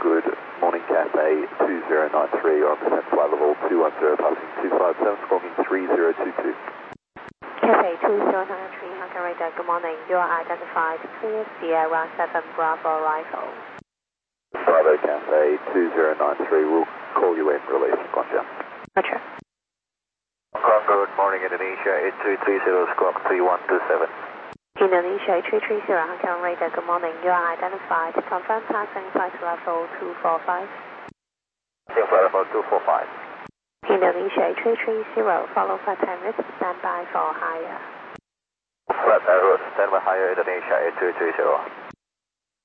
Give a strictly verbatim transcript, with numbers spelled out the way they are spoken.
Good morning, Cathay two zero nine three, you're on descent flight level two one zero, passing two five seven, squawking three zero two two. Cathay two zero nine three, Hong Kong radar, good morning. You are identified, clear Sierra seven Bravo Rifle. Bravo, Cathay two zero nine three, we'll call you in, release, Guangzhou. Roger. Hong Kong, good morning, Indonesia eight three three zero, squawk three one two seven. Indonesia eight three three zero, Hong Kong radar, good morning. You are identified, confirm passing flight level two four five. Passing flight level two four five. Indonesia eight three three zero, follow flight time risk, stand by for higher. Flight time risk, stand by higher, Indonesia eight three three zero.